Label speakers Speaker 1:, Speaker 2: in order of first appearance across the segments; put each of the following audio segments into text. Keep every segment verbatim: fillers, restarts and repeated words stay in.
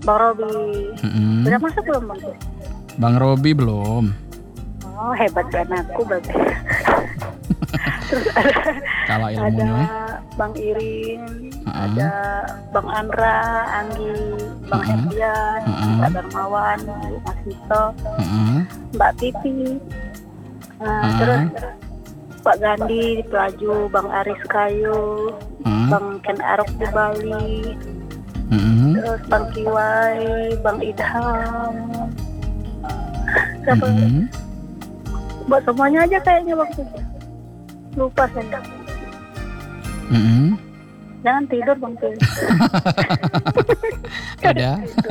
Speaker 1: Bang Robi.
Speaker 2: Mm-mm.
Speaker 1: Udah masuk belum Bang?
Speaker 2: Bang Robi belum.
Speaker 1: Oh hebat kan aku berarti. Terus ada,
Speaker 2: Kalah
Speaker 1: ada
Speaker 2: ilmunya.
Speaker 1: Bang Irin,
Speaker 2: Uh-uh.
Speaker 1: ada Bang Andra, Anggi, Bang
Speaker 2: Uh-uh.
Speaker 1: Herdian,
Speaker 2: Uh-uh.
Speaker 1: Mbak Darmawan, Mas Vito,
Speaker 2: Mm-mm.
Speaker 1: Mbak Titi, nah,
Speaker 2: Uh-uh.
Speaker 1: terus Pak Gandhi di Pelaju, Bang Aris Kayu,
Speaker 2: Uh-uh.
Speaker 1: Bang Ken Arok di Bali,
Speaker 2: Mm-mm.
Speaker 1: terus Bang Kiwai, Bang Idham, siapa?
Speaker 2: Mm-mm.
Speaker 1: Buat semuanya aja kayaknya waktu itu. Lupa saya.
Speaker 2: Mm-mm.
Speaker 1: Jangan tidur Bang Pil.
Speaker 2: Ada.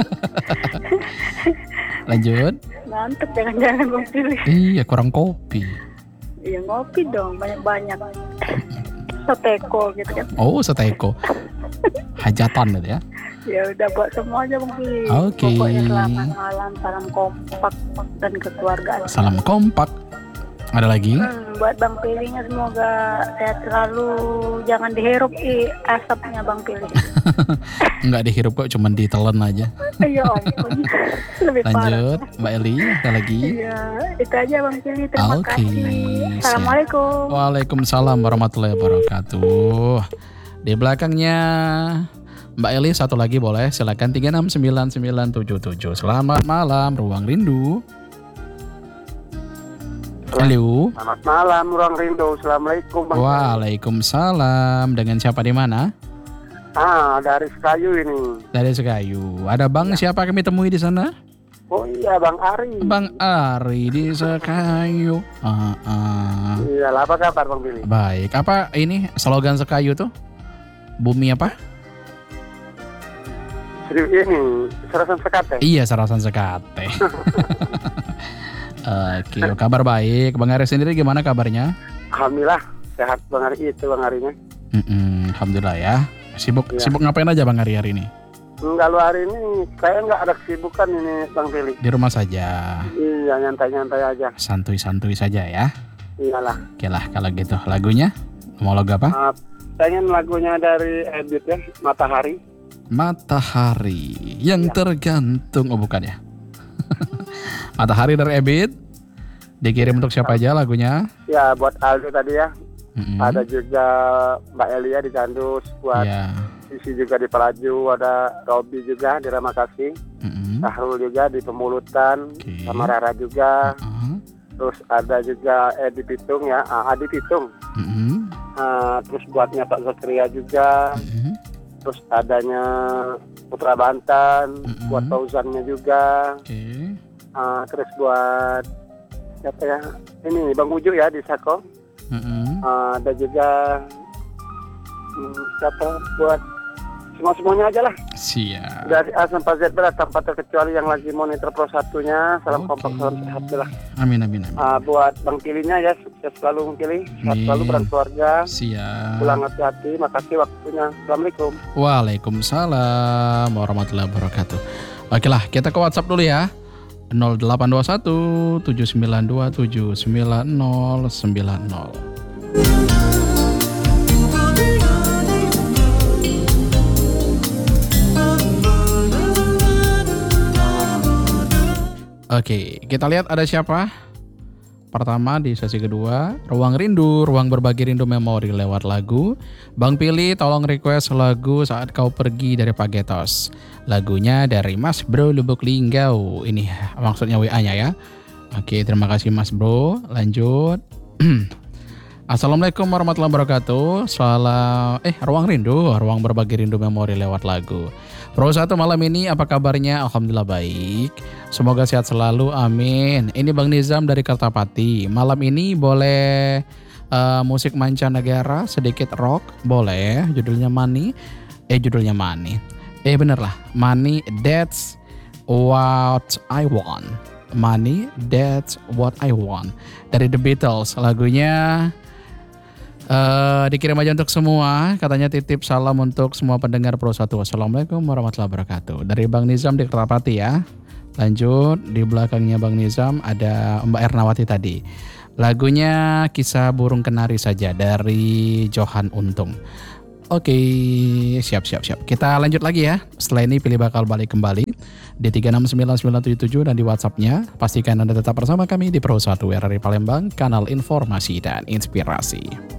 Speaker 2: Lanjut.
Speaker 1: Ngantuk jangan-jangan Bang Pil.
Speaker 2: Iya, kurang kopi.
Speaker 1: Iya ngopi dong banyak-banyak. Soteko gitu kan.
Speaker 2: Oh, seteko. Hajatan gitu ya.
Speaker 1: Ya udah buat semuanya Bang Pil.
Speaker 2: Oke.
Speaker 1: Pokoknya selamat malam, salam kompak dan kekeluargaan.
Speaker 2: Salam kompak. Ada lagi?
Speaker 1: Hmm, buat Bang Pilihnya semoga sehat selalu, jangan dihirup i asapnya Bang Pilih.
Speaker 2: Enggak dihirup kok, cuman ditelan aja.
Speaker 1: Ya ampun, lebih parah.
Speaker 2: Lanjut, Mbak Eli, ada lagi?
Speaker 1: Iya, itu aja Bang Pilih, terima
Speaker 2: Oke,
Speaker 1: kasih.
Speaker 2: siap.
Speaker 1: Assalamualaikum.
Speaker 2: Waalaikumsalam warahmatullahi wabarakatuh. Di belakangnya Mbak Eli satu lagi boleh, silakan tiga enam sembilan sembilan tujuh tujuh. Selamat malam, Ruang Rindu. Halo.
Speaker 3: Selamat malam, Ruang Rindu. Assalamualaikum, Bang.
Speaker 2: Waalaikumsalam. Dengan siapa di mana?
Speaker 3: Ah, dari Sekayu ini.
Speaker 2: Dari Sekayu. Ada Bang siapa kami temui di sana?
Speaker 3: Oh iya, Bang Ari.
Speaker 2: Bang Ari di Sekayu. Ah, ah.
Speaker 3: Iya, lah, apa kabar Bang Billy?
Speaker 2: Baik. Apa ini slogan Sekayu tuh? Bumi apa?
Speaker 3: Serius ini, Serasan Sekate.
Speaker 2: Iya, Serasan Sekate. Oke, kabar baik. Bang Ari sendiri gimana kabarnya?
Speaker 3: Alhamdulillah, sehat Bang Ari itu Bang Arinya.
Speaker 2: Mm-mm, Alhamdulillah ya. Sibuk
Speaker 3: Iya.
Speaker 2: sibuk ngapain aja Bang Ari hari ini?
Speaker 3: Enggak, lu hari ini saya nggak ada kesibukan ini Bang Billy.
Speaker 2: Di rumah saja.
Speaker 3: Iya, nyantai-nyantai aja.
Speaker 2: Santuy-santuy saja ya.
Speaker 3: Iyalah.
Speaker 2: Oke lah kalau gitu. Lagunya? Mau lagu apa?
Speaker 3: Uh, pengen lagunya dari Edit ya, Matahari.
Speaker 2: Matahari yang
Speaker 3: Ya.
Speaker 2: tergantung. Oh bukan ya. Matahari dari Ebit. Dikirim untuk siapa aja lagunya?
Speaker 3: Ya, buat Aldo tadi ya.
Speaker 2: Mm-mm.
Speaker 3: Ada juga Mbak Elia di Gandus, buat
Speaker 2: Iya.
Speaker 3: Sisi juga di Pelaju, ada Robi juga di Ramakasih.
Speaker 2: Mm-mm.
Speaker 3: Sahrul juga di Pemulutan,
Speaker 2: Oke.
Speaker 3: sama Rara juga.
Speaker 2: Uh-uh.
Speaker 3: Terus ada juga Edi Pitung ya, ah, Adi Pitung.
Speaker 2: Mm-mm.
Speaker 3: Ah, terus buatnya Pak Zakria juga.
Speaker 2: Mm-mm.
Speaker 3: Terus adanya Putra Banten,
Speaker 2: Mm-mm.
Speaker 3: buat Fauzannya juga.
Speaker 2: Oke.
Speaker 3: Ah, terus buat siapa ya? Ini Bang Uju ya di Sako.
Speaker 2: Mm-mm.
Speaker 3: Ah, ada juga hmm, siapa buat semua semuanya aja lah.
Speaker 2: Siap.
Speaker 3: Dari A sampai Z berat tanpa terkecuali yang lagi monitor Pro satunya. Salam
Speaker 2: Oke.
Speaker 3: kompak, salam sehat lah.
Speaker 2: Amin amin amin.
Speaker 3: Ah, buat Bang Kilinya ya, sukses selalu Bang Kili. Sehat
Speaker 2: Amin.
Speaker 3: selalu berkeluarga.
Speaker 2: Siap.
Speaker 3: Pulang hati-hati. Makasih waktunya. Assalamualaikum.
Speaker 2: Waalaikumsalam warahmatullahi wabarakatuh. Oke lah, kita ke WhatsApp dulu ya. nol delapan dua satu tujuh sembilan dua tujuh sembilan nol sembilan nol. Oke, kita lihat ada siapa? Pertama di sesi kedua, Ruang Rindu, ruang berbagi rindu memori lewat lagu. Bang Pilih tolong request lagu Saat Kau Pergi dari Pak Getos. Lagunya dari Mas Bro Lubuk Linggau. Ini maksudnya W A-nya ya. Oke, terima kasih Mas Bro. Lanjut. Assalamualaikum warahmatullahi wabarakatuh. Salam eh Ruang Rindu, ruang berbagi rindu memori lewat lagu. Pro satu malam ini apa kabarnya? Alhamdulillah baik. Semoga sehat selalu, amin. Ini Bang Nizam dari Kertapati. Malam ini boleh uh, musik mancanegara, sedikit rock, boleh. Judulnya Money. Eh judulnya Money. Eh bener lah, Money That's What I Want. Money That's What I Want. Dari The Beatles, lagunya Uh, dikirim aja untuk semua. Katanya titip salam untuk semua pendengar Pro satu. Wassalamualaikum warahmatullahi wabarakatuh. Dari Bang Nizam di Kertapati ya. Lanjut, di belakangnya Bang Nizam ada Mbak Ernawati tadi. Lagunya Kisah Burung Kenari saja dari Johan Untung. Oke, siap siap siap. Kita lanjut lagi ya. Setelah ini Pilih bakal balik kembali. di tiga enam sembilan sembilan tujuh tujuh dan di WhatsApp-nya. Pastikan Anda tetap bersama kami di Pro satu R R I Palembang, kanal informasi dan inspirasi.